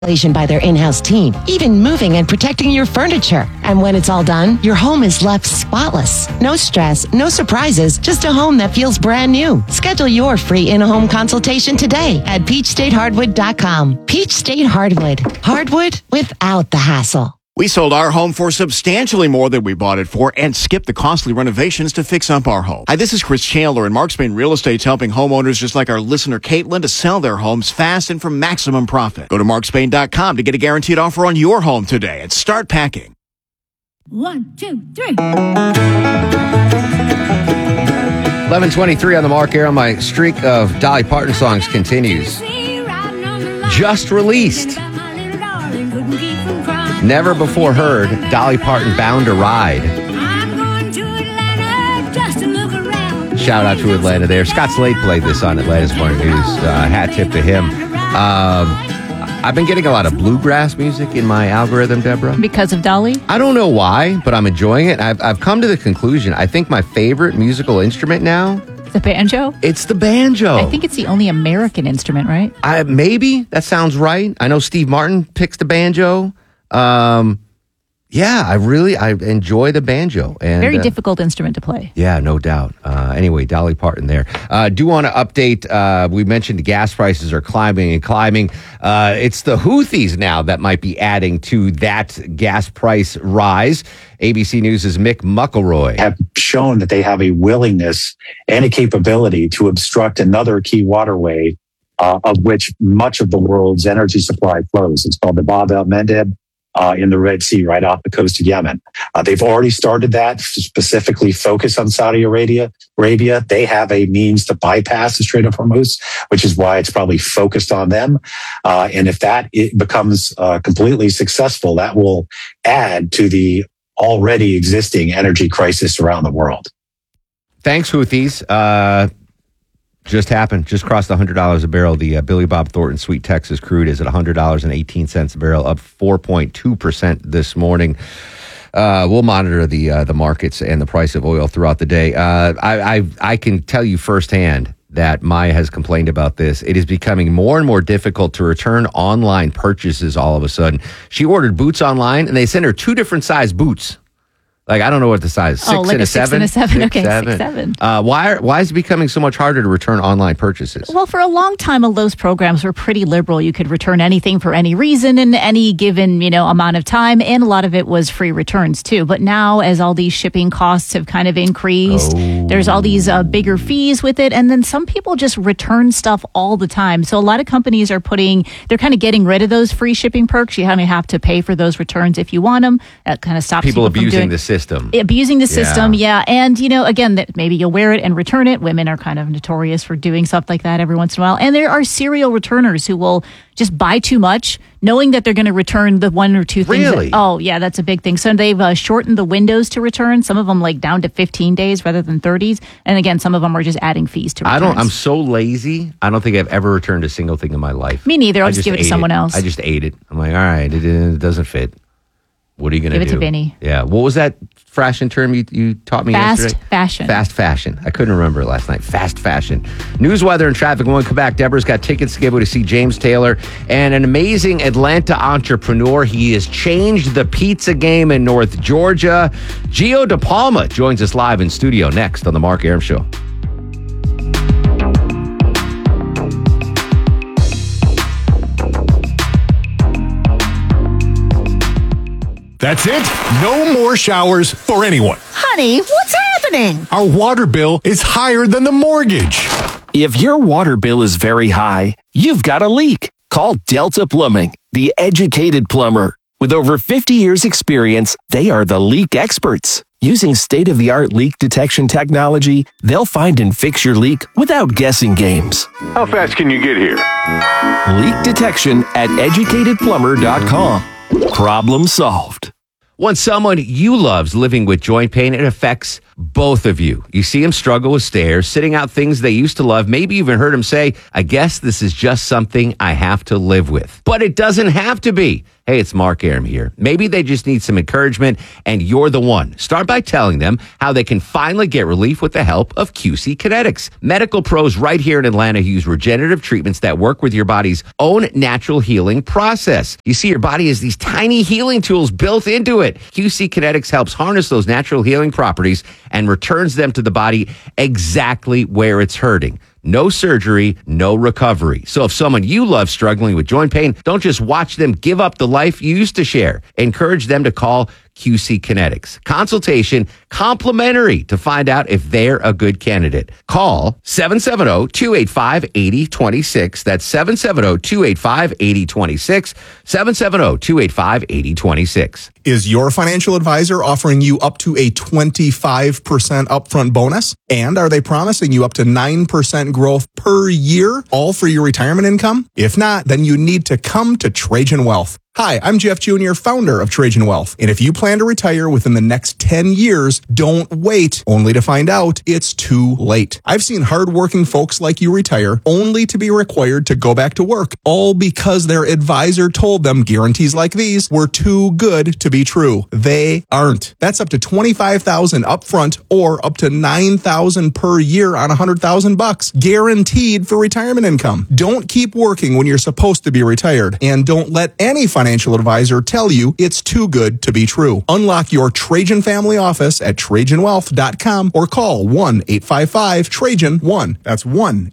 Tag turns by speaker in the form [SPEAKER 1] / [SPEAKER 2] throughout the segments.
[SPEAKER 1] By their in-house team, even moving and protecting your furniture. And when it's all done, your home is left spotless. No stress, no surprises, just a home that feels brand new. Schedule your free in-home consultation today at PeachStateHardwood.com. Peach State Hardwood. Hardwood without the hassle.
[SPEAKER 2] We sold our home for substantially more than we bought it for and skipped the costly renovations to fix up our home. Hi, this is Chris Chandler, and Mark Spain Real Estate's helping homeowners just like our listener Caitlin to sell their homes fast and for maximum profit. Go to markspain.com to get a guaranteed offer on your home today and start packing.
[SPEAKER 3] 1, 2, 3.
[SPEAKER 4] 11:23 on the Mark Air. My streak of Dolly Parton songs continues. Just released. Never before heard, Dolly Parton, Bound to Ride. Shout out to Atlanta there. Scott Slade played this on Atlanta's Morning News. Hat tip to him. I've been getting a lot of bluegrass music in my algorithm, Deborah.
[SPEAKER 5] Because of Dolly?
[SPEAKER 4] I don't know why, but I'm enjoying it. I've come to the conclusion, I think my favorite musical instrument now...
[SPEAKER 5] The banjo?
[SPEAKER 4] It's the banjo.
[SPEAKER 5] I think it's the only American instrument, right?
[SPEAKER 4] Maybe. That sounds right. I know Steve Martin picks the banjo. Yeah, I enjoy the banjo. And
[SPEAKER 5] very difficult instrument to play.
[SPEAKER 4] Yeah, no doubt. Anyway, Dolly Parton there. Do want to update, we mentioned gas prices are climbing and climbing. It's the Houthis now that might be adding to that gas price rise. ABC News' Mick McElroy
[SPEAKER 6] have shown that they have a willingness and a capability to obstruct another key waterway of which much of the world's energy supply flows. It's called the Bab el-Mandeb. In the Red Sea, right off the coast of Yemen. They've already started that, specifically focused on Saudi Arabia. They have a means to bypass the Strait of Hormuz, which is why it's probably focused on them. And if it becomes completely successful, that will add to the already existing energy crisis around the world.
[SPEAKER 4] Thanks, Houthis. Just happened. Just crossed $100 a barrel. The Billy Bob Thornton Sweet Texas crude is at $100.18 a barrel, up 4.2% this morning. We'll monitor the markets and the price of oil throughout the day. I can tell you firsthand that Maya has complained about this. It is becoming more and more difficult to return online purchases all of a sudden. She ordered boots online, and they sent her 2 different size boots. Like, I don't know what the size is. 6
[SPEAKER 5] like
[SPEAKER 4] and a
[SPEAKER 5] 7?
[SPEAKER 4] 6 and a
[SPEAKER 5] 7. Okay, 6, 7.
[SPEAKER 4] Why is it becoming so much harder to return online purchases?
[SPEAKER 5] Well, for a long time, those programs were pretty liberal. You could return anything for any reason in any given, amount of time. And a lot of it was free returns, too. But now, as all these shipping costs have kind of increased, there's all these bigger fees with it. And then some people just return stuff all the time. So a lot of companies they're kind of getting rid of those free shipping perks. You have to pay for those returns if you want them. That kind of stops people from
[SPEAKER 4] abusing the system.
[SPEAKER 5] Abusing the system, yeah. And, again, that maybe you'll wear it and return it. Women are kind of notorious for doing stuff like that every once in a while. And there are serial returners who will just buy too much, knowing that they're going to return the 1 or 2 things.
[SPEAKER 4] Really?
[SPEAKER 5] That's a big thing. So they've shortened the windows to return. Some of them down to 15 days rather than 30s. And again, some of them are just adding fees to returns.
[SPEAKER 4] I'm so lazy. I don't think I've ever returned a single thing in my life.
[SPEAKER 5] Me neither. I'll just give it to someone else.
[SPEAKER 4] I just ate it. I'm like, all right, it doesn't fit. What are you going to do?
[SPEAKER 5] Give it to Vinny.
[SPEAKER 4] Yeah. What was that fashion term you taught me yesterday?
[SPEAKER 5] Fast fashion.
[SPEAKER 4] Fast fashion. I couldn't remember it last night. Fast fashion. News, weather, and traffic. When we come back, Deborah's got tickets to give to see James Taylor and an amazing Atlanta entrepreneur. He has changed the pizza game in North Georgia. Gio DePalma joins us live in studio next on The Mark Arum Show.
[SPEAKER 7] That's it. No more showers for anyone.
[SPEAKER 8] Honey, what's happening?
[SPEAKER 7] Our water bill is higher than the mortgage.
[SPEAKER 9] If your water bill is very high, you've got a leak. Call Delta Plumbing, the educated plumber. With over 50 years experience, they are the leak experts. Using state-of-the-art leak detection technology, they'll find and fix your leak without guessing games.
[SPEAKER 7] How fast can you get here?
[SPEAKER 9] Leak detection at educatedplumber.com. Problem solved.
[SPEAKER 4] When someone you love's living with joint pain, it affects both of you. You see him struggle with stairs, sitting out things they used to love. Maybe even heard him say, I guess this is just something I have to live with. But it doesn't have to be. Hey, it's Mark Arum here. Maybe they just need some encouragement, and you're the one. Start by telling them how they can finally get relief with the help of QC Kinetics. Medical pros right here in Atlanta who use regenerative treatments that work with your body's own natural healing process. You see, your body has these tiny healing tools built into it. QC Kinetics helps harness those natural healing properties and returns them to the body exactly where it's hurting. No surgery, no recovery. So if someone you love struggling with joint pain, don't just watch them give up the life you used to share. Encourage them to call QC Kinetics. Consultation complimentary to find out if they're a good candidate. Call 770-285-8026. That's 770-285-8026. 770-285-8026.
[SPEAKER 10] Is your financial advisor offering you up to a 25% upfront bonus? And are they promising you up to 9% growth per year, all for your retirement income? If not, then you need to come to Trajan Wealth. Hi, I'm Jeff Jr., founder of Trajan Wealth. And if you plan to retire within the next 10 years, don't wait only to find out it's too late. I've seen hardworking folks like you retire only to be required to go back to work, all because their advisor told them guarantees like these were too good to be true. They aren't. That's up to $25,000 upfront or up to $9,000 per year on $100,000 guaranteed for retirement income. Don't keep working when you're supposed to be retired, and don't let any financial advisor tell you it's too good to be true. Unlock your Trajan family office at TrajanWealth.com or call 1-855-TRAJAN-1. That's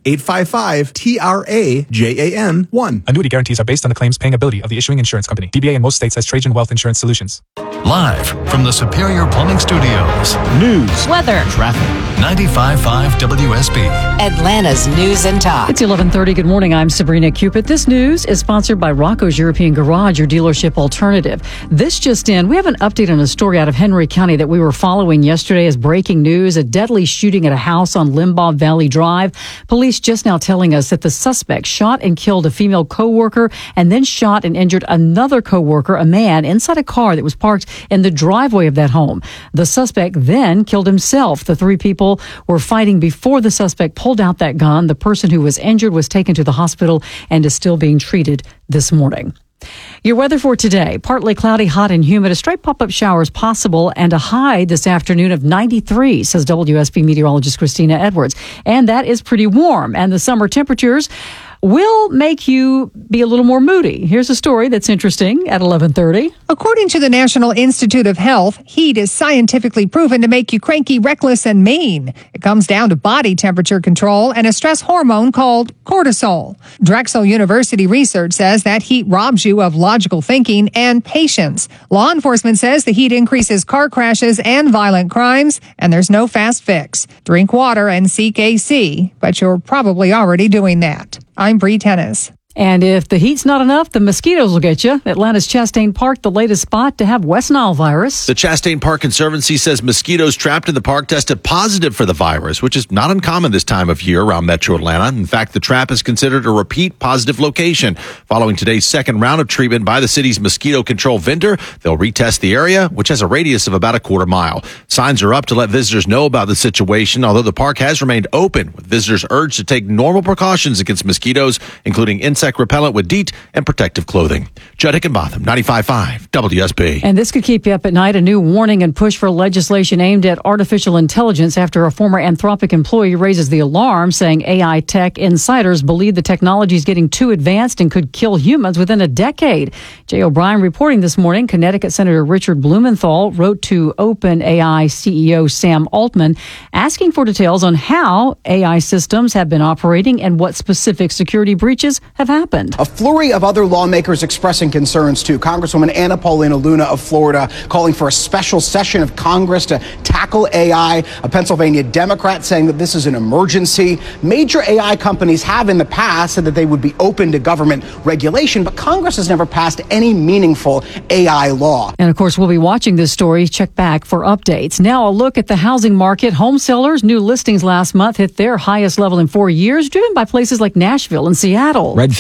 [SPEAKER 10] 1-855-TRAJAN-1.
[SPEAKER 11] Annuity guarantees are based on the claims paying ability of the issuing insurance company. DBA in most states has Trajan Wealth Insurance Solutions.
[SPEAKER 7] Live from the Superior Plumbing Studios. News,
[SPEAKER 5] weather,
[SPEAKER 7] traffic. 95.5 WSB.
[SPEAKER 8] Atlanta's News and Talk.
[SPEAKER 12] It's 11:30. Good morning. I'm Sabrina Cupid. This news is sponsored by Rocco's European Garage, your dealership alternative. This just in. We have an update on a story out of Henry County that we were following yesterday as breaking news. A deadly shooting at a house on Limbaugh Valley Drive. Police just now telling us that the suspect shot and killed a female co-worker and then shot and injured another co-worker, a man, inside a car that was parked in the driveway of that home. The suspect then killed himself. The three people were fighting before the suspect pulled out that gun. The person who was injured was taken to the hospital and is still being treated this morning. Your weather for today, partly cloudy, hot and humid, a stray pop-up showers possible, and a high this afternoon of 93, says WSB meteorologist Christina Edwards. And that is pretty warm. And the summer temperatures will make you be a little more moody. Here's a story that's interesting at 11:30.
[SPEAKER 13] According to the National Institute of Health, heat is scientifically proven to make you cranky, reckless, and mean. It comes down to body temperature control and a stress hormone called cortisol. Drexel University research says that heat robs you of logical thinking and patience. Law enforcement says the heat increases car crashes and violent crimes, and there's no fast fix. Drink water and seek AC, but you're probably already doing that. I'm Bree Tennis.
[SPEAKER 12] And if the heat's not enough, the mosquitoes will get you. Atlanta's Chastain Park, the latest spot to have West Nile virus.
[SPEAKER 14] The Chastain Park Conservancy says mosquitoes trapped in the park tested positive for the virus, which is not uncommon this time of year around metro Atlanta. In fact, the trap is considered a repeat positive location. Following today's second round of treatment by the city's mosquito control vendor, they'll retest the area, which has a radius of about a quarter mile. Signs are up to let visitors know about the situation, although the park has remained open, with visitors urged to take normal precautions against mosquitoes, including insect repellent with DEET and protective clothing. Judd Hickenbotham, 95.5 WSB.
[SPEAKER 12] And this could keep you up at night. A new warning and push for legislation aimed at artificial intelligence after a former Anthropic employee raises the alarm, saying AI tech insiders believe the technology is getting too advanced and could kill humans within a decade. Jay O'Brien reporting this morning. Connecticut Senator Richard Blumenthal wrote to OpenAI CEO Sam Altman asking for details on how AI systems have been operating and what specific security breaches have happened.
[SPEAKER 15] A flurry of other lawmakers expressing concerns too. Congresswoman Anna Paulina Luna of Florida calling for a special session of Congress to tackle AI. A Pennsylvania Democrat saying that this is an emergency. Major AI companies have in the past said that they would be open to government regulation, but Congress has never passed any meaningful AI law.
[SPEAKER 12] And of course, we'll be watching this story. Check back for updates. Now a look at the housing market. Home sellers' new listings last month hit their highest level in 4 years, driven by places like Nashville and Seattle.
[SPEAKER 16] Redfin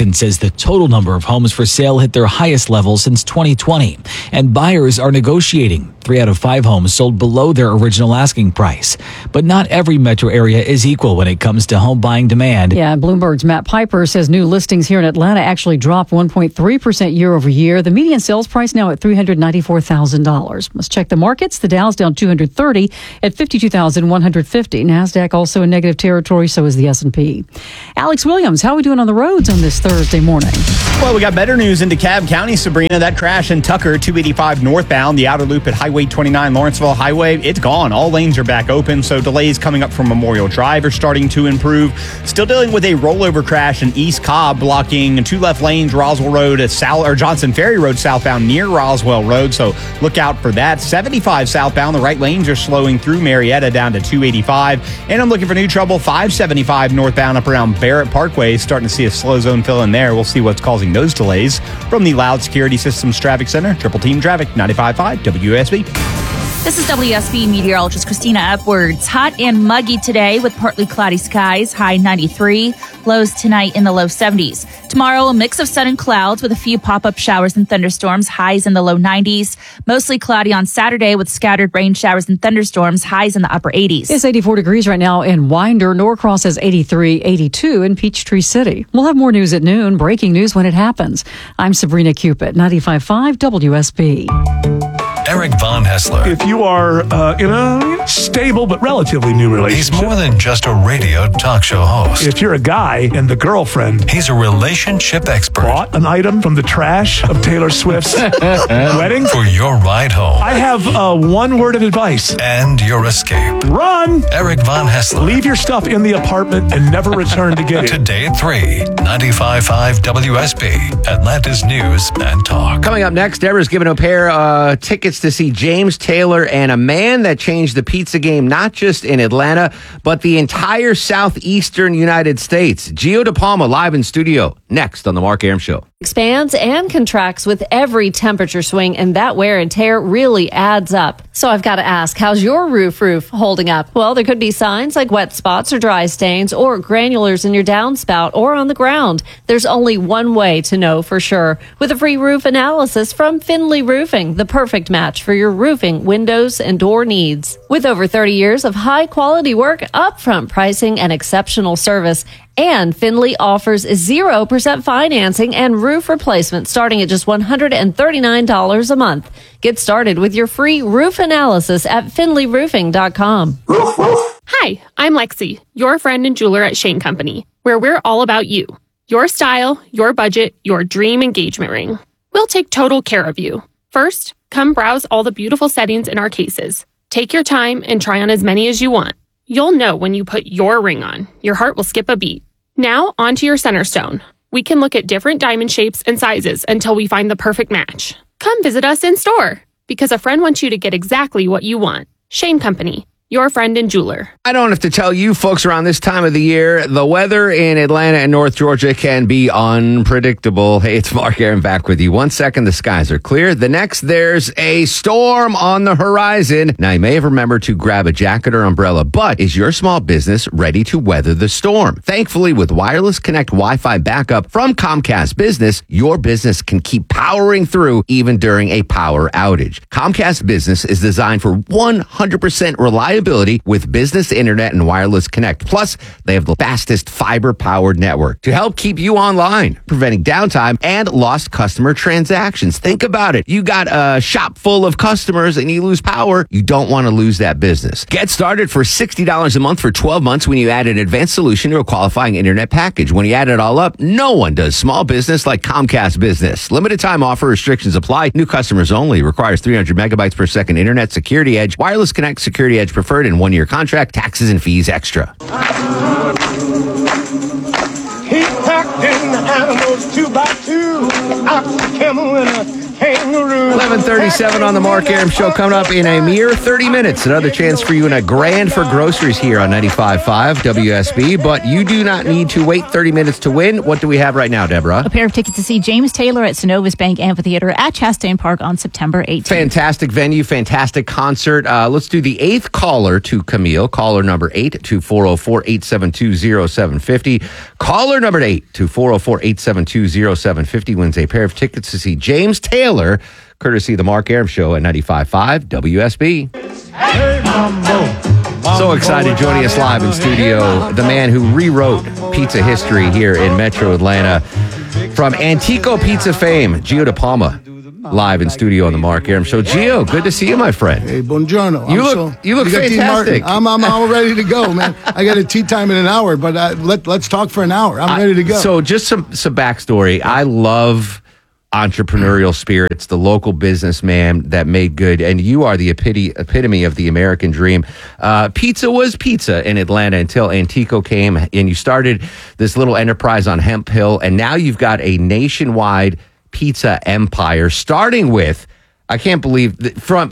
[SPEAKER 16] Austin says the total number of homes for sale hit their highest level since 2020, and buyers are negotiating. 3 out of 5 homes sold below their original asking price. But not every metro area is equal when it comes to home buying demand.
[SPEAKER 12] Yeah, Bloomberg's Matt Piper says new listings here in Atlanta actually dropped 1.3% year over year. The median sales price now at $394,000. Let's check the markets. The Dow's down 230 at 52,150. NASDAQ also in negative territory, so is the S&P. Alex Williams, how are we doing on the roads on this Thursday morning?
[SPEAKER 17] Well, we got better news in DeKalb County, Sabrina. That crash in Tucker, 285 northbound, the outer loop at Highway 29, Lawrenceville Highway, it's gone. All lanes are back open, so delays coming up from Memorial Drive are starting to improve. Still dealing with a rollover crash in East Cobb, blocking 2 left lanes, Roswell Road at Johnson Ferry Road southbound near Roswell Road, so look out for that. 75 southbound, the right lanes are slowing through Marietta down to 285, and I'm looking for new trouble, 575 northbound up around Barrett Parkway, starting to see a slow zone fill in there. We'll see what's causing those delays. From the Loud Security Systems Traffic Center, Triple Team Traffic, 95.5 WSB.
[SPEAKER 18] This is WSB meteorologist Christina Edwards. Hot and muggy today with partly cloudy skies, high 93. Lows tonight in the low 70s. Tomorrow, a mix of sun and clouds with a few pop-up showers and thunderstorms, highs in the low 90s. Mostly cloudy on Saturday with scattered rain showers and thunderstorms, highs in the upper 80s.
[SPEAKER 12] It's 84 degrees right now in Winder. Norcross has 83, 82 in Peachtree City. We'll have more news at noon. Breaking news when it happens. I'm Sabrina Cupid, 95.5 WSB.
[SPEAKER 19] Eric Von Hessler.
[SPEAKER 7] If you are in a stable but relatively new relationship.
[SPEAKER 19] He's more than just a radio talk show host.
[SPEAKER 7] If you're a guy and the girlfriend.
[SPEAKER 19] He's a relationship expert.
[SPEAKER 7] Bought an item from the trash of Taylor Swift's wedding.
[SPEAKER 19] For your ride home.
[SPEAKER 7] I have one word of advice.
[SPEAKER 19] And your escape.
[SPEAKER 7] Run!
[SPEAKER 19] Eric Von Hessler.
[SPEAKER 7] Leave your stuff in the apartment and never return to get it.
[SPEAKER 19] Today at 3, 95.5 WSB, Atlanta's News and Talk.
[SPEAKER 4] Coming up next, Deborah's giving a pair tickets to see James Taylor and a man that changed the pizza game, not just in Atlanta, but the entire southeastern United States. Gio DePalma live in studio next on The Mark Arum Show.
[SPEAKER 20] Expands and contracts with every temperature swing, and that wear and tear really adds up. So I've got to ask, how's your roof holding up? Well, there could be signs like wet spots or dry stains or granulars in your downspout or on the ground. There's only one way to know for sure. With a free roof analysis from Finley Roofing, the perfect match for your roofing, windows, and door needs. With over 30 years of high-quality work, upfront pricing, and exceptional service, and Finley offers 0% financing and roof replacement starting at just $139 a month. Get started with your free roof analysis at finleyroofing.com.
[SPEAKER 21] Hi, I'm Lexi, your friend and jeweler at Shane Company, where we're all about you. Your style, your budget, your dream engagement ring. We'll take total care of you. First, come browse all the beautiful settings in our cases. Take your time and try on as many as you want. You'll know when you put your ring on. Your heart will skip a beat. Now, onto your center stone. We can look at different diamond shapes and sizes until we find the perfect match. Come visit us in store, because a friend wants you to get exactly what you want. Shane Company, your friend and jeweler.
[SPEAKER 4] I don't have to tell you folks around this time of the year, the weather in Atlanta and North Georgia can be unpredictable. Hey, it's Mark Arum back with you. 1 second, the skies are clear. The next, there's a storm on the horizon. Now, you may have remembered to grab a jacket or umbrella, but is your small business ready to weather the storm? Thankfully, with Wireless Connect Wi-Fi backup from Comcast Business, your business can keep powering through even during a power outage. Comcast Business is designed for 100% reliability with business internet and wireless connect. Plus, they have the fastest fiber-powered network to help keep you online, preventing downtime and lost customer transactions. Think about it. You got a shop full of customers and you lose power. You don't want to lose that business. Get started for $60 a month for 12 months when you add an advanced solution to a qualifying internet package. When you add it all up, no one does small business like Comcast Business. Limited time offer, restrictions apply. New customers only. Requires 300 megabytes per second internet. Security Edge. Wireless Connect Security Edge preferred in 1 year contract. Taxes and fees extra.
[SPEAKER 22] He packed in the animals 2 by 2, ox, camel, and a
[SPEAKER 1] kangaroo.
[SPEAKER 4] 11:37 on the Mark Aram Show. Coming up in a mere 30 minutes. Another chance for you and a grand for groceries here on 95.5 WSB. But you do not need to wait 30 minutes to win. What do we have right now, Deborah?
[SPEAKER 5] A pair of tickets to see James Taylor at Synovus Bank Amphitheater at Chastain Park on September 18th.
[SPEAKER 4] Fantastic venue, fantastic concert. Let's do the 8th caller to Camille. Caller number 8 to 404-872-0750. Caller number 8 to 404-872-0750 wins a pair of tickets to see James Taylor, courtesy of the Mark Aram Show at 95.5 WSB.
[SPEAKER 1] Hey, Mambo.
[SPEAKER 4] So excited joining us live in studio, the man who rewrote pizza history here in Metro Atlanta. From Antico Pizza fame, Gio De Palma, live in studio on the Mark Aram Show. Gio, good to see you, my friend.
[SPEAKER 22] Hey, buongiorno.
[SPEAKER 4] You look
[SPEAKER 22] got
[SPEAKER 4] fantastic.
[SPEAKER 22] I'm all ready to go, man. I got a tea time in an hour, but let's talk for an hour. I'm ready to go.
[SPEAKER 4] So just some backstory. I love entrepreneurial spirits, the local businessman that made good, and you are the epitome of the American dream. Pizza was pizza in Atlanta until Antico came, and you started this little enterprise on Hemp Hill, and now you've got a nationwide pizza empire, starting with, I can't believe when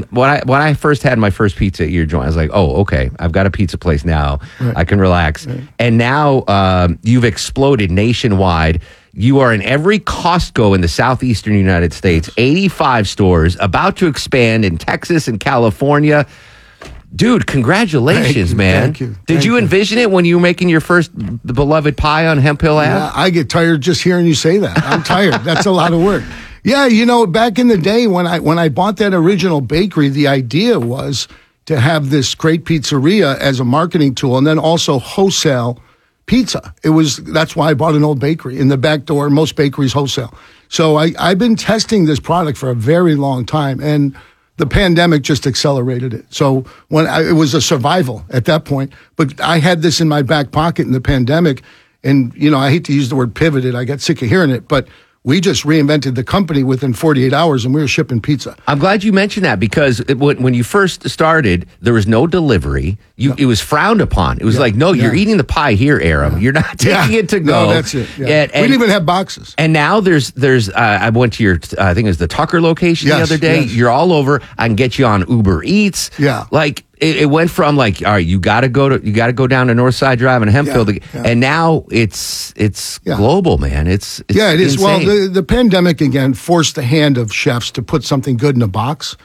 [SPEAKER 4] I first had my first pizza at your joint, I was like, oh, okay, I've got a pizza place now. Right. I can relax. Right. And now you've exploded nationwide. You are in every Costco in the southeastern United States, 85 stores, about to expand in Texas and California. Dude, congratulations, man.
[SPEAKER 22] Thank you.
[SPEAKER 4] Did you envision it when you were making your first beloved pie on Hemp Hill Ave?
[SPEAKER 22] Yeah, I get tired just hearing you say that. I'm tired. That's a lot of work. Yeah, back in the day when I bought that original bakery, the idea was to have this great pizzeria as a marketing tool and then also wholesale pizza. That's why I bought an old bakery in the back door. Most bakeries wholesale. So I've been testing this product for a very long time, and the pandemic just accelerated it. So it was a survival at that point, but I had this in my back pocket in the pandemic, and I hate to use the word pivoted. I got sick of hearing it, but we just reinvented the company within 48 hours, and we were shipping pizza.
[SPEAKER 4] I'm glad you mentioned that, because when you first started, there was no delivery. It was frowned upon. It was you're eating the pie here, Aram. You're not taking it to go.
[SPEAKER 22] No, that's it. Yeah. And we didn't even have boxes.
[SPEAKER 4] And now there's I went to your, I think it was the Tucker location the other day. Yes. You're all over. I can get you on Uber Eats.
[SPEAKER 22] Yeah.
[SPEAKER 4] It went from all right, you got to go down to Northside Drive and Hempfield, and now it's global, man. It's
[SPEAKER 22] it is.
[SPEAKER 4] insane.
[SPEAKER 22] Well, the pandemic again forced the hand of chefs to put something good in a box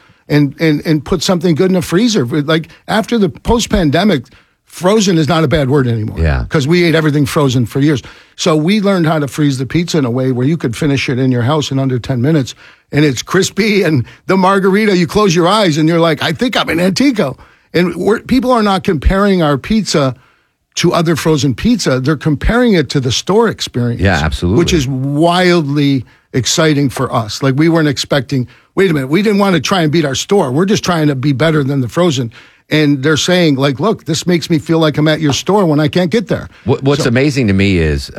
[SPEAKER 22] and put something good in a freezer. Like after the post-pandemic, frozen is not a bad word anymore.
[SPEAKER 4] Yeah,
[SPEAKER 22] because we ate everything frozen for years. So we learned how to freeze the pizza in a way where you could finish it in your house in under 10 minutes, and it's crispy. And the margarita, you close your eyes and you're like, I think I'm in Antico. And people are not comparing our pizza to other frozen pizza. They're comparing it to the store experience.
[SPEAKER 4] Yeah, absolutely.
[SPEAKER 22] Which is wildly exciting for us. Like we weren't expecting, wait a minute, we didn't want to try and beat our store. We're just trying to be better than the frozen. And they're saying, look, this makes me feel like I'm at your store when I can't get there.
[SPEAKER 4] What's amazing to me is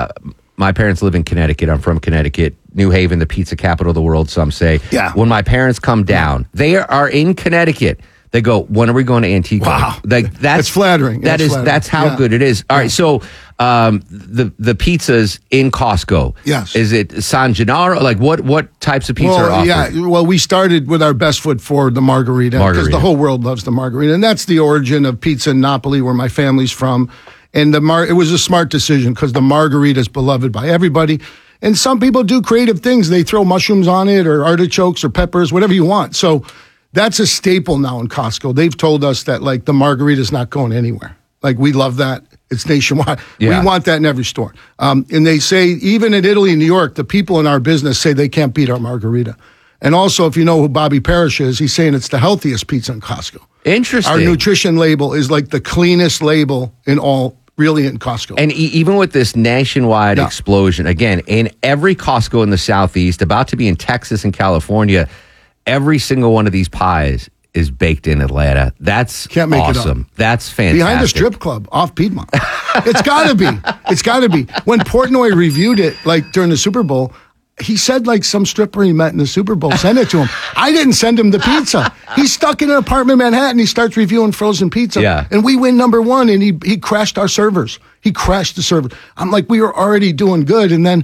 [SPEAKER 4] my parents live in Connecticut. I'm from Connecticut. New Haven, the pizza capital of the world, some say.
[SPEAKER 22] Yeah.
[SPEAKER 4] When my parents come down, they are in Connecticut. They go, when are we going to Antico?
[SPEAKER 22] Wow.
[SPEAKER 4] That's
[SPEAKER 22] flattering.
[SPEAKER 4] That's how good it is. All right. So, the pizzas in Costco.
[SPEAKER 22] Yes.
[SPEAKER 4] Is it San Gennaro? What types of pizza are offered?
[SPEAKER 22] Yeah. Well, we started with our best foot forward, the margarita, because the whole world loves the margarita. And that's the origin of pizza in Napoli, where my family's from. And it was a smart decision because the margarita is beloved by everybody. And some people do creative things. They throw mushrooms on it or artichokes or peppers, whatever you want. So that's a staple now in Costco. They've told us that the margarita is not going anywhere. We love that. It's nationwide. Yeah. We want that in every store. And they say, even in Italy and New York, the people in our business say they can't beat our margarita. And also, if you know who Bobby Parrish is, he's saying it's the healthiest pizza in Costco.
[SPEAKER 4] Interesting.
[SPEAKER 22] Our nutrition label is the cleanest label in Costco.
[SPEAKER 4] And even with this nationwide explosion, again, in every Costco in the Southeast, about to be in Texas and California, every single one of these pies is baked in Atlanta. That's
[SPEAKER 22] Can't make
[SPEAKER 4] awesome.
[SPEAKER 22] It up.
[SPEAKER 4] That's fantastic.
[SPEAKER 22] Behind the strip club off Piedmont. It's got to be. It's got to be. When Portnoy reviewed it, during the Super Bowl, he said some stripper he met in the Super Bowl sent it to him. I didn't send him the pizza. He's stuck in an apartment in Manhattan. He starts reviewing frozen pizza.
[SPEAKER 4] Yeah.
[SPEAKER 22] And we win number one, and he crashed our servers. He crashed the server. I'm we were already doing good, and then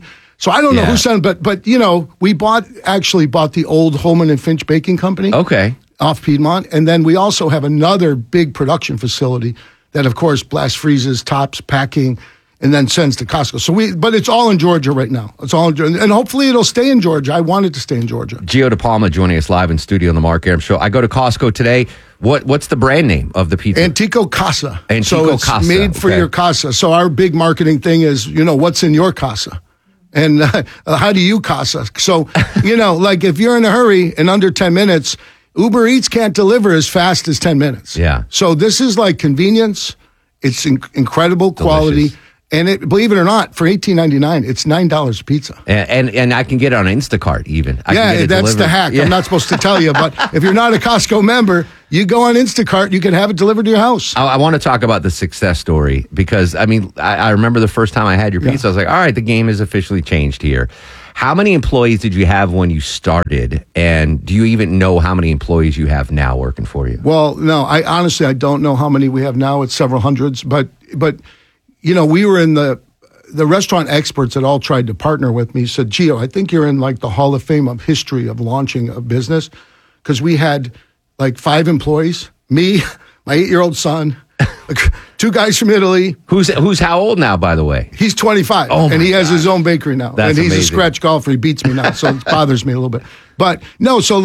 [SPEAKER 22] So I don't know who sent it, but we actually bought the old Holman and Finch Baking Company.
[SPEAKER 4] Okay.
[SPEAKER 22] Off Piedmont. And then we also have another big production facility that, of course, blast freezes, tops, packing, and then sends to Costco. But it's all in Georgia right now. It's all in Georgia. And hopefully it'll stay in Georgia. I want it to stay in Georgia.
[SPEAKER 4] Gio DePalma joining us live in studio on the Mark Arum Show. I go to Costco today. What's the brand name of the pizza?
[SPEAKER 22] Antico Casa.
[SPEAKER 4] Antico
[SPEAKER 22] so it's
[SPEAKER 4] Casa.
[SPEAKER 22] made for your casa. So our big marketing thing is, what's in your casa? And how do you casa? So, like if you're in a hurry in under 10 minutes, Uber Eats can't deliver as fast as 10 minutes.
[SPEAKER 4] Yeah.
[SPEAKER 22] So this is like convenience. It's incredible quality.
[SPEAKER 4] Delicious.
[SPEAKER 22] And believe it or not, for $18.99, it's $9 a pizza.
[SPEAKER 4] And I can get it on Instacart even. I can get it
[SPEAKER 22] that's
[SPEAKER 4] delivered.
[SPEAKER 22] the hack.
[SPEAKER 4] Yeah.
[SPEAKER 22] I'm not supposed to tell you, but if you're not a Costco member, you go on Instacart, you can have it delivered to your house.
[SPEAKER 4] I want to talk about the success story because, I remember the first time I had your pizza, I was like, all right, the game is officially changed here. How many employees did you have when you started? And do you even know how many employees you have now working for you?
[SPEAKER 22] Well, no, I honestly don't know how many we have now. It's several hundreds, but we were in the restaurant experts that all tried to partner with me said, Gio, I think you're in like the Hall of Fame of history of launching a business. Because we had like 5 employees, me, my 8-year-old son, 2 guys from Italy.
[SPEAKER 4] Who's how old now, by the way?
[SPEAKER 22] He's 25,
[SPEAKER 4] and
[SPEAKER 22] he has his own bakery now.
[SPEAKER 4] That's
[SPEAKER 22] and he's
[SPEAKER 4] amazing.
[SPEAKER 22] a scratch golfer. He beats me now, so it bothers me a little bit. But no, so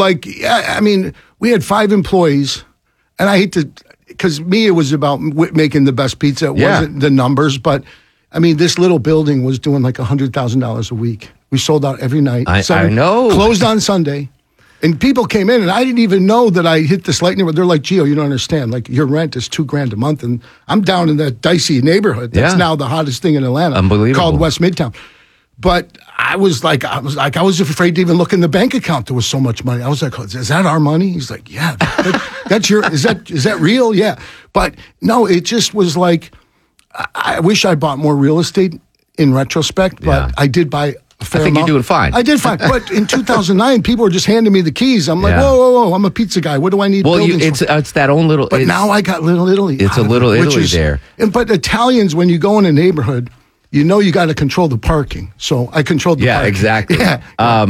[SPEAKER 22] we had 5 employees, and I hate to, because it was about making the best pizza. It wasn't the numbers, but this little building was doing like $100,000 a week. We sold out every night.
[SPEAKER 4] I know.
[SPEAKER 22] Closed on Sunday. And people came in, and I didn't even know that I hit this lightning. They're like, Gio, you don't understand. Like, your rent is $2,000 a month, and I'm down in that dicey neighborhood. That's now the hottest thing in Atlanta.
[SPEAKER 4] Unbelievable.
[SPEAKER 22] Called West Midtown. But I was afraid to even look in the bank account. There was so much money. I was like, is that our money? He's like, yeah. That's your. Is that real? Yeah. But no, it just was like, I wish I bought more real estate in retrospect, but I did buy. I
[SPEAKER 4] think you're doing fine.
[SPEAKER 22] I did fine. But in 2009, people were just handing me the keys. I'm like, whoa, I'm a pizza guy. What do I need buildings for?
[SPEAKER 4] It's that own little...
[SPEAKER 22] But now I got Little Italy.
[SPEAKER 4] It's a Little Italy there.
[SPEAKER 22] But Italians, when you go in a neighborhood, you got to control the parking. So I controlled the parking.
[SPEAKER 4] Yeah, exactly.
[SPEAKER 22] Yeah.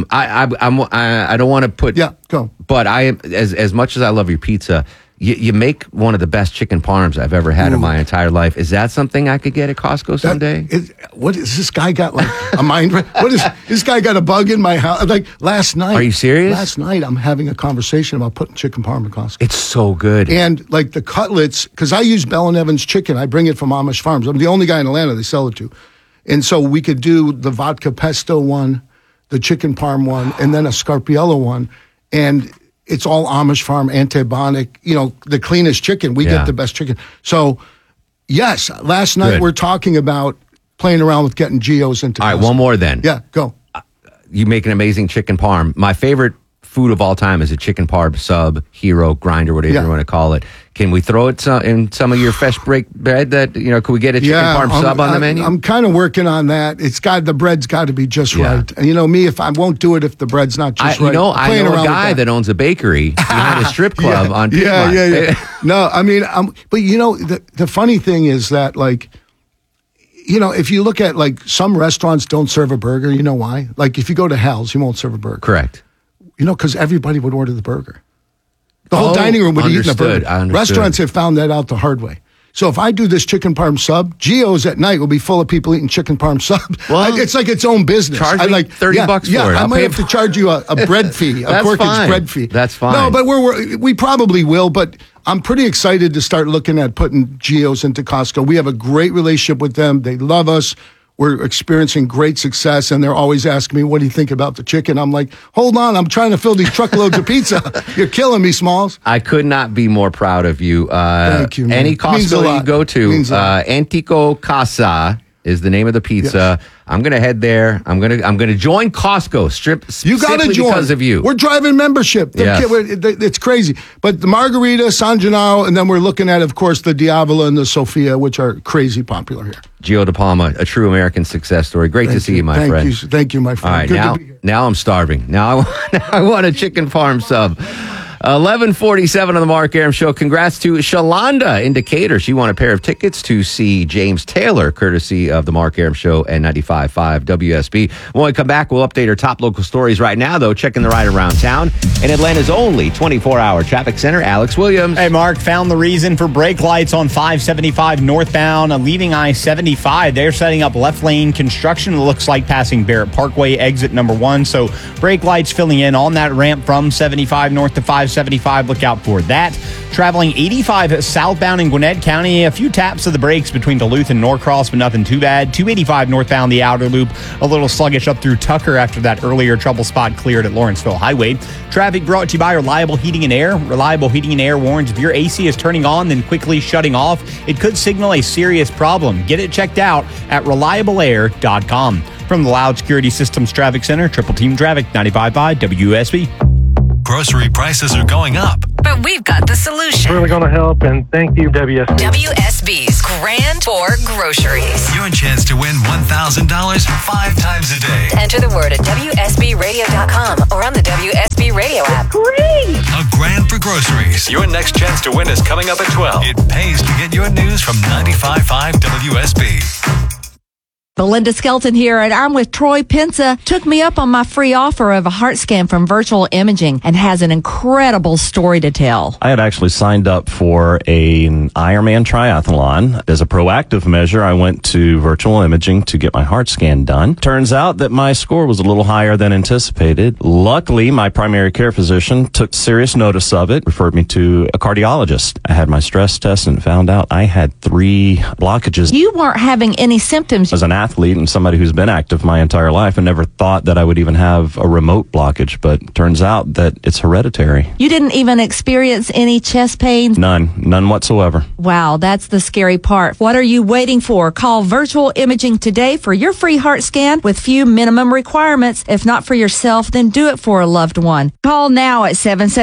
[SPEAKER 4] I don't want to put...
[SPEAKER 22] Yeah, go.
[SPEAKER 4] But I am, as much as I love your pizza... You make one of the best chicken parms I've ever had in my entire life. Is that something I could get at Costco someday?
[SPEAKER 22] What is this guy got like a mind? What is this guy got a bug in my house? Like last night.
[SPEAKER 4] Are you serious?
[SPEAKER 22] Last night I'm having a conversation about putting chicken parm at Costco.
[SPEAKER 4] It's so good.
[SPEAKER 22] And like the cutlets, because I use Bell & Evans chicken. I bring it from Amish Farms. I'm the only guy in Atlanta they sell it to. And so we could do the vodka pesto one, the chicken parm one, and then a Scarpiello one. And it's all Amish Farm, antibiotic, the cleanest chicken. We get the best chicken. So, yes, last night we're talking about playing around with getting Gios into
[SPEAKER 4] All right, one more then.
[SPEAKER 22] Yeah, go.
[SPEAKER 4] You make an amazing chicken parm. My favorite food of all time is a chicken parm sub, hero, grinder, whatever you want to call it. Can we throw it in some of your fresh break bread that, could we get a chicken parm sub on the menu?
[SPEAKER 22] I'm kind of working on that. The bread's got to be just right. And me, if I won't do it if the bread's not just right.
[SPEAKER 4] I know a guy that owns a bakery behind a strip club on Piedmont.
[SPEAKER 22] Yeah. No, but the funny thing is that if you look at some restaurants don't serve a burger, you know why? Like if you go to Hal's, you won't serve a burger.
[SPEAKER 4] Correct.
[SPEAKER 22] Because everybody would order the burger. The whole dining room would eat a burger. Restaurants have found that out the hard way. So if I do this chicken parm sub, Gio's at night will be full of people eating chicken parm sub. Well, it's like its own business.
[SPEAKER 4] Charge me $30 for it.
[SPEAKER 22] I might have to charge you a bread fee, a Corkage bread fee.
[SPEAKER 4] That's fine.
[SPEAKER 22] No, but we probably will. But I'm pretty excited to start looking at putting Gio's into Costco. We have a great relationship with them. They love us. We're experiencing great success, and they're always asking me, what do you think about the chicken? I'm like, hold on, I'm trying to fill these truckloads of pizza. You're killing me, Smalls.
[SPEAKER 4] I could not be more proud of you.
[SPEAKER 22] Thank you, man.
[SPEAKER 4] Any Costco you go to, Antico Casa is the name of the pizza. Yes. I'm going to head there. I'm going to join Costco.
[SPEAKER 22] You got to join
[SPEAKER 4] because of you.
[SPEAKER 22] We're driving membership.
[SPEAKER 4] Yes.
[SPEAKER 22] It's crazy. But the Margarita, San Gennaro, and then we're looking at, of course, the Diavola and the Sofia, which are crazy popular here.
[SPEAKER 4] Gio DePalma, a true American success story. Great to see you, my friend.
[SPEAKER 22] Thank you, my friend.
[SPEAKER 4] All right, now I'm starving. Now I want a chicken parm sub. 11:47 on the Mark Arum Show. Congrats to Shalonda in Decatur. She won a pair of tickets to see James Taylor, courtesy of the Mark Arum Show and 95.5 WSB. When we come back, we'll update our top local stories. Right now, though, checking the ride around town. In Atlanta's only 24-hour traffic center, Alex Williams.
[SPEAKER 17] Hey, Mark, found the reason for brake lights on 575 northbound, leaving I-75. They're setting up left lane construction. It looks like passing Barrett Parkway, exit number 1. So brake lights filling in on that ramp from 75 north to 575. Look out for that. Traveling 85 southbound in Gwinnett County. A few taps of the brakes between Duluth and Norcross, but nothing too bad. 285 northbound, the outer loop. A little sluggish up through Tucker after that earlier trouble spot cleared at Lawrenceville Highway. Traffic brought to you by Reliable Heating and Air. Reliable Heating and Air warns if your AC is turning on, then quickly shutting off, it could signal a serious problem. Get it checked out at reliableair.com. From the Loud Security Systems Traffic Center, Triple Team Traffic, 95.5 WSB.
[SPEAKER 19] Grocery prices are going up.
[SPEAKER 8] But we've got the solution.
[SPEAKER 1] Really going to help, and thank you, WSB.
[SPEAKER 8] WSB's Grand Tour Groceries.
[SPEAKER 19] Your chance to win $1,000 5 times a day.
[SPEAKER 8] Enter the word at WSBradio.com or on the WSB Radio app.
[SPEAKER 19] Great! A grand for groceries. Your next chance to win is coming up at 12. It pays to get your news from 95.5 WSB.
[SPEAKER 2] Belinda Skelton here, and I'm with Troy Pensa. Took me up on my free offer of a heart scan from Virtual Imaging and has an incredible story to tell.
[SPEAKER 3] I had actually signed up for an Ironman triathlon. As a proactive measure, I went to Virtual Imaging to get my heart scan done. Turns out that my score was a little higher than anticipated. Luckily, my primary care physician took serious notice of it, referred me to a cardiologist. I had my stress test and found out I had 3 blockages.
[SPEAKER 2] You weren't having any symptoms.
[SPEAKER 3] As an athlete and somebody who's been active my entire life, I never thought that I would even have a remote blockage, but turns out that it's hereditary.
[SPEAKER 2] You didn't even experience any chest pains?
[SPEAKER 3] None whatsoever.
[SPEAKER 2] Wow, that's the scary part. What are you waiting for? Call Virtual Imaging today for your free heart scan with few minimum requirements. If not for yourself, then do it for a loved one. Call now at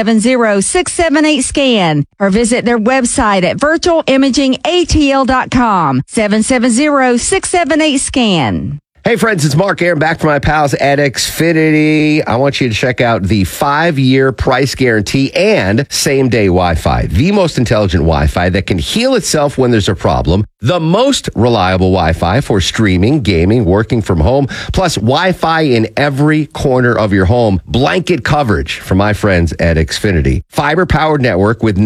[SPEAKER 2] 770-678-SCAN or visit their website at virtualimagingatl.com. 770-678-SCAN.
[SPEAKER 4] Hey friends, it's Mark Arum back from my pals at Xfinity. I want you to check out the 5-year price guarantee and same-day Wi-Fi. The most intelligent Wi-Fi that can heal itself when there's a problem. The most reliable Wi-Fi for streaming, gaming, working from home. Plus Wi-Fi in every corner of your home. Blanket coverage from my friends at Xfinity. Fiber-powered network with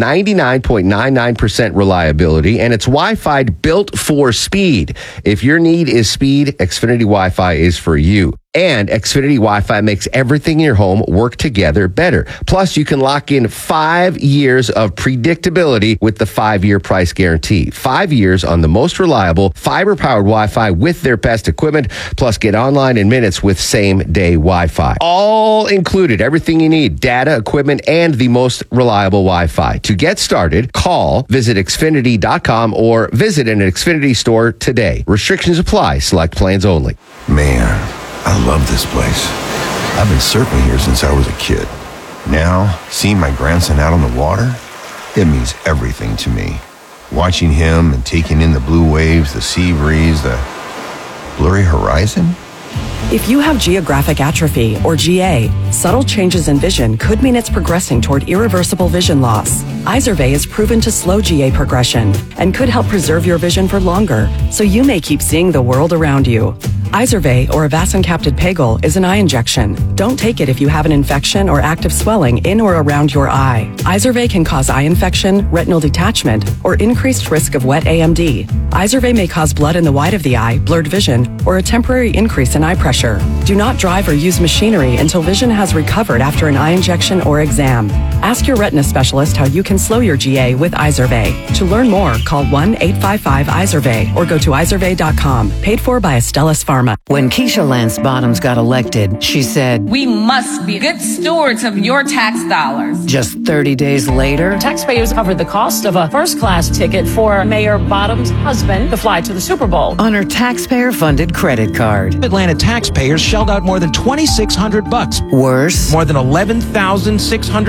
[SPEAKER 4] 99.99% reliability. And it's Wi-Fi built for speed. If your need is speed, Xfinity Wi-Fi is for you. And Xfinity Wi-Fi makes everything in your home work together better. Plus, you can lock in 5 years of predictability with the 5-year price guarantee. 5 years on the most reliable fiber-powered Wi-Fi with their best equipment. Plus, get online in minutes with same-day Wi-Fi. All included, everything you need, data, equipment, and the most reliable Wi-Fi. To get started, visit Xfinity.com or visit an Xfinity store today. Restrictions apply. Select plans only.
[SPEAKER 23] Man, I love this place. I've been surfing here since I was a kid. Now, seeing my grandson out on the water, it means everything to me. Watching him and taking in the blue waves, the sea breeze, the blurry horizon.
[SPEAKER 24] If you have geographic atrophy, or GA, subtle changes in vision could mean it's progressing toward irreversible vision loss. Izervay is proven to slow GA progression and could help preserve your vision for longer, so you may keep seeing the world around you. Izervay, or avacincaptad pegol, is an eye injection. Don't take it if you have an infection or active swelling in or around your eye. Izervay can cause eye infection, retinal detachment, or increased risk of wet AMD. Izervay may cause blood in the white of the eye, blurred vision, or a temporary increase in eye pressure. Do not drive or use machinery until vision has recovered after an eye injection or exam. Ask your retina specialist how you can slow your GA with Izervay. To learn more, call 1-855-IZERVAY or go to izervay.com. Paid for by Astellas Pharma.
[SPEAKER 8] When Keisha Lance Bottoms got elected, she said,
[SPEAKER 25] "We must be good stewards of your tax dollars."
[SPEAKER 8] Just 30 days later,
[SPEAKER 26] taxpayers covered the cost of a first-class ticket for Mayor Bottoms' husband to fly to the Super Bowl
[SPEAKER 8] on her taxpayer-funded credit card.
[SPEAKER 27] Atlanta taxpayers shelled out more than $2,600.
[SPEAKER 8] Worse,
[SPEAKER 27] more than $11,600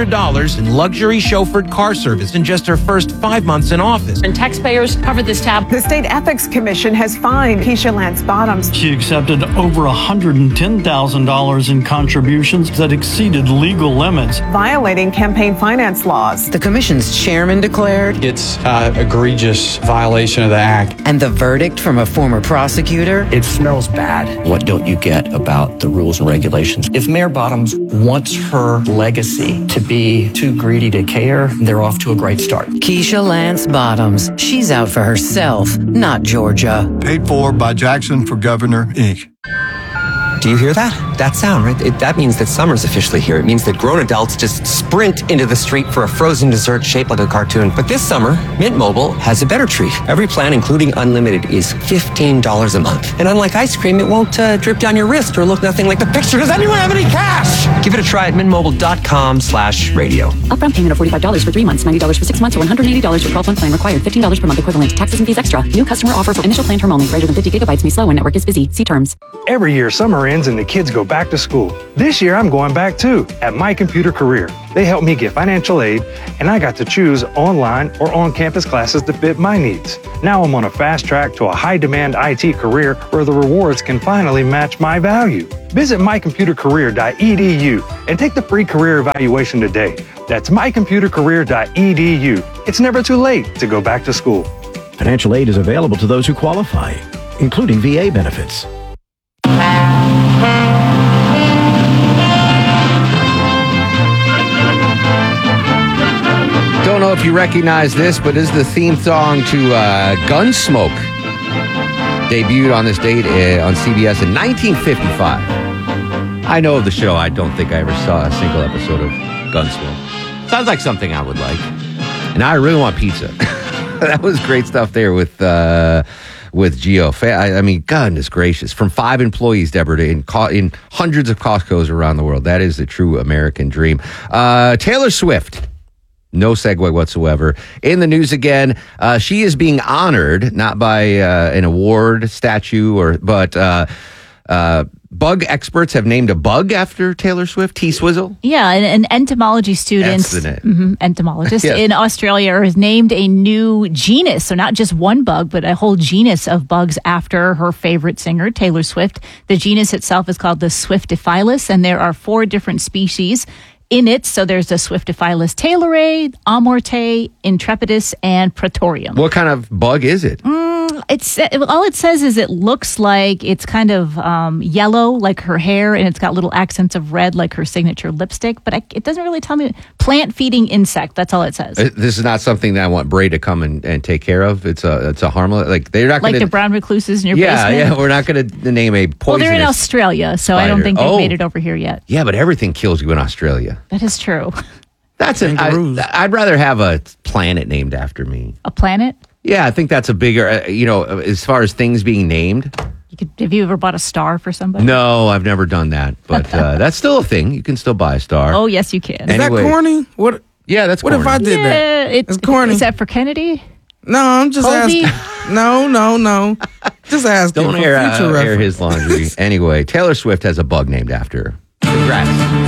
[SPEAKER 6] in luxury chauffeured car service in just her first 5 months in office.
[SPEAKER 26] And taxpayers covered this tab.
[SPEAKER 9] The State Ethics Commission has fined Keisha Lance Bottoms.
[SPEAKER 10] She accepted over $110,000 in contributions that exceeded legal limits,
[SPEAKER 9] violating campaign finance laws.
[SPEAKER 11] The commission's chairman declared
[SPEAKER 13] it's an egregious violation of the act.
[SPEAKER 11] And the verdict from a former prosecutor?
[SPEAKER 13] It smells bad.
[SPEAKER 14] What don't you get about the rules and regulations? If Mayor Bottoms wants her legacy to be too greedy to care, they're off to a great start.
[SPEAKER 11] Keisha Lance Bottoms. She's out for herself, not Georgia.
[SPEAKER 27] Paid for by Jackson for Governor, Inc.
[SPEAKER 28] Do you hear that? That sound, right? That means that summer's officially here. It means that grown adults just sprint into the street for a frozen dessert shaped like a cartoon. But this summer, Mint Mobile has a better treat. Every plan, including unlimited, is $15 a month. And unlike ice cream, it won't drip down your wrist or look nothing like the picture. Does anyone have any cash? Give it a try at mintmobile.com/radio.
[SPEAKER 24] Upfront payment of $45 for 3 months, $90 for 6 months, or $180 for 12-month plan required. $15 per month equivalent. Taxes and fees extra. New customer offer for initial plan term only. Greater than 50 gigabytes may slow when network is busy. See terms.
[SPEAKER 29] Every year, summer ends and the kids go back to school. This year, I'm going back too at My Computer Career. They helped me get financial aid, and I got to choose online or on-campus classes to fit my needs. Now I'm on a fast track to a high-demand IT career where the rewards can finally match my value. Visit mycomputercareer.edu and take the free career evaluation today. That's mycomputercareer.edu. It's never too late to go back to school.
[SPEAKER 30] Financial aid is available to those who qualify, including VA benefits.
[SPEAKER 4] Don't know if you recognize this, but this is the theme song to Gunsmoke. Debuted on this date on CBS in 1955. I know of the show. I don't think I ever saw a single episode of Gunsmoke. Sounds like something I would like. And I really want pizza. That was great stuff there with Gio. I mean, goodness gracious. From 5 employees, Deborah, in hundreds of Costco's around the world. That is the true American dream. Taylor Swift. No segue whatsoever. In the news again, she is being honored, not by an award, statue, but bug experts have named a bug after Taylor Swift, T-Swizzle.
[SPEAKER 5] Yeah, an entomology student, entomologist
[SPEAKER 4] Yeah.
[SPEAKER 5] in Australia has named a new genus. So not just one bug, but a whole genus of bugs after her favorite singer, Taylor Swift. The genus itself is called the Swiftophilus, and there are 4 different species in it. So there's the Swiftophilus taylori, amorte, intrepidus, and praetorium.
[SPEAKER 4] What kind of bug is it?
[SPEAKER 5] It's all it says is it looks like it's kind of yellow, like her hair, and it's got little accents of red, like her signature lipstick. But it doesn't really tell me. Plant-feeding insect. That's all it says.
[SPEAKER 4] This is not something that I want Bray to come and take care of. It's a harmless, like they're not going
[SPEAKER 5] like
[SPEAKER 4] to.
[SPEAKER 5] the brown recluses in your basement.
[SPEAKER 4] Yeah, we're not going to name a poisonous.
[SPEAKER 5] Well, they're in Australia, so I don't
[SPEAKER 4] spider.
[SPEAKER 5] think they've made it over here yet.
[SPEAKER 4] Yeah, but everything kills you in Australia.
[SPEAKER 5] That is true.
[SPEAKER 4] I'd rather have a planet named after me.
[SPEAKER 5] A planet?
[SPEAKER 4] Yeah, I think that's a bigger, as far as things being named.
[SPEAKER 5] Have you ever bought a star for somebody?
[SPEAKER 4] No, I've never done that. But that's still a thing. You can still buy a star.
[SPEAKER 5] Oh, yes, you can.
[SPEAKER 31] Is that corny? What?
[SPEAKER 4] Yeah, that's
[SPEAKER 31] what
[SPEAKER 4] corny.
[SPEAKER 31] if I did that?
[SPEAKER 5] It's
[SPEAKER 31] corny.
[SPEAKER 5] Is that for Kennedy?
[SPEAKER 31] No, I'm just
[SPEAKER 5] Colby?
[SPEAKER 31] asking. No. Just asking.
[SPEAKER 4] Don't
[SPEAKER 31] for
[SPEAKER 4] air
[SPEAKER 31] future reference.
[SPEAKER 4] his laundry. Anyway, Taylor Swift has a bug named after her. Congrats.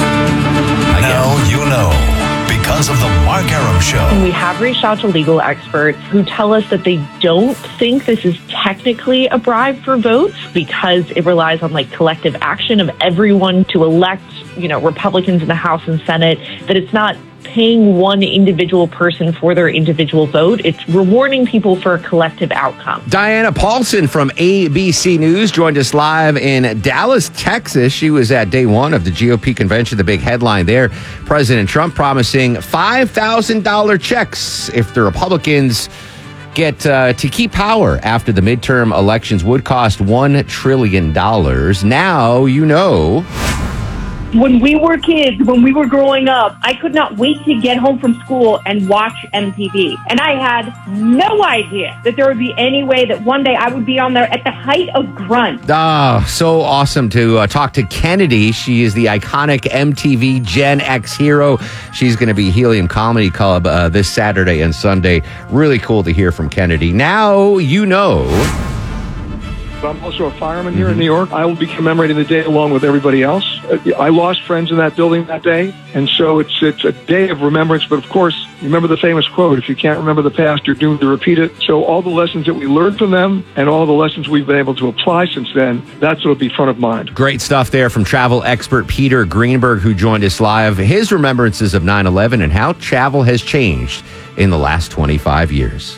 [SPEAKER 19] Now you know. Because of the Mark Arum Show.
[SPEAKER 32] We have reached out to legal experts who tell us that they don't think this is technically a bribe for votes because it relies on collective action of everyone to elect, Republicans in the House and Senate, that it's not paying one individual person for their individual vote. It's rewarding people for a collective outcome.
[SPEAKER 4] Diana Paulson from ABC News joined us live in Dallas, Texas. She was at day 1 of the GOP convention. The big headline there, President Trump promising $5,000 checks if the Republicans get to keep power after the midterm elections would cost $1 trillion. Now you know.
[SPEAKER 33] When we were kids, when we were growing up, I could not wait to get home from school and watch MTV. And I had no idea that there would be any way that one day I would be on there at the height of grunge.
[SPEAKER 4] Oh, so awesome to talk to Kennedy. She is the iconic MTV Gen X hero. She's going to be Helium Comedy Club this Saturday and Sunday. Really cool to hear from Kennedy. Now you know.
[SPEAKER 1] I'm also a fireman here in New York. I will be commemorating the day along with everybody else. I lost friends in that building that day, and so it's a day of remembrance. But of course, remember the famous quote: "If you can't remember the past, you're doomed to repeat it." So all the lessons that we learned from them, and all the lessons we've been able to apply since then, that's what'll be front of mind.
[SPEAKER 4] Great stuff there from travel expert Peter Greenberg, who joined us live. His remembrances of 9/11 and how travel has changed in the last 25 years.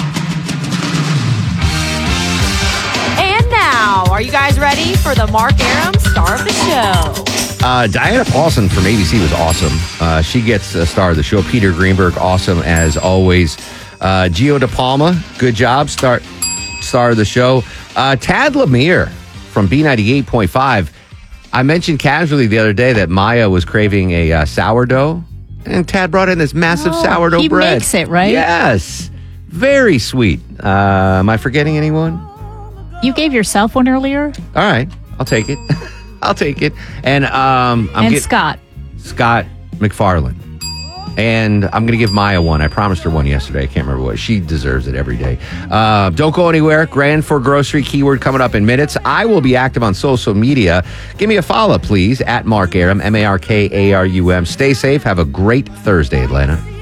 [SPEAKER 2] And now, are you guys ready for the Mark Arum star of the show?
[SPEAKER 4] Diana Paulson from ABC was awesome. She gets a star of the show. Peter Greenberg, awesome as always. Gio De Palma, good job, star of the show. Tad Lemire from B98.5. I mentioned casually the other day that Maya was craving a sourdough, and Tad brought in this massive sourdough bread.
[SPEAKER 5] He makes it, right?
[SPEAKER 4] Yes. Very sweet. Am I forgetting anyone?
[SPEAKER 5] You gave yourself one earlier?
[SPEAKER 4] All right. I'll take it. I'll take it. And
[SPEAKER 5] Scott
[SPEAKER 4] McFarland. And I'm going to give Maya one. I promised her one yesterday. I can't remember what. She deserves it every day. Don't go anywhere. Grand for Grocery keyword coming up in minutes. I will be active on social media. Give me a follow, please, at Mark Arum, MarkArum. Stay safe. Have a great Thursday, Atlanta.